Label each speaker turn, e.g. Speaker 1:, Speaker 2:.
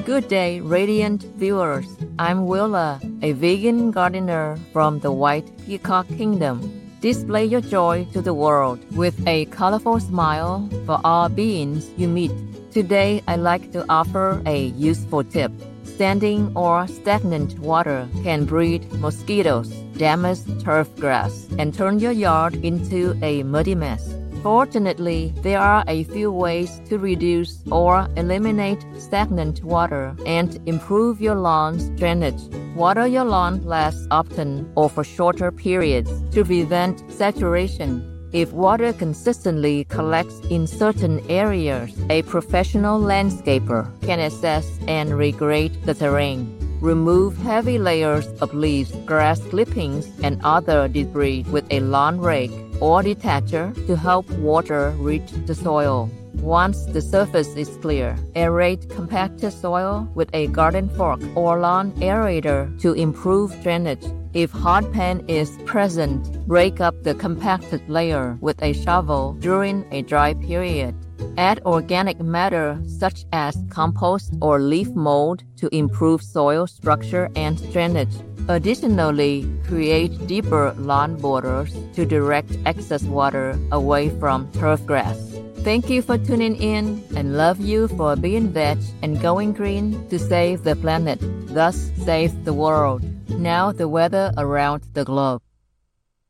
Speaker 1: Good day, radiant viewers. I'm Willa, a vegan gardener from the White Peacock Kingdom. Display your joy to the world with a colorful smile for all beings you meet. Today, I'd like to offer a useful tip. Standing or stagnant water can breed mosquitoes, damage turf grass, and turn your yard into a muddy mess. Fortunately, there are a few ways to reduce or eliminate stagnant water and improve your lawn's drainage. Water your lawn less often or for shorter periods to prevent saturation. If water consistently collects in certain areas, a professional landscaper can assess and regrade the terrain. Remove heavy layers of leaves, grass clippings, and other debris with a lawn rake or detacher to help water reach the soil. Once the surface is clear, aerate compacted soil with a garden fork or lawn aerator to improve drainage. If hard pan is present, break up the compacted layer with a shovel during a dry period. Add organic matter such as compost or leaf mold to improve soil structure and drainage. Additionally, create deeper lawn borders to direct excess water away from turf grass. Thank you for tuning in and love you for being veg and going green to save the planet, thus save the world. Now the weather around the globe.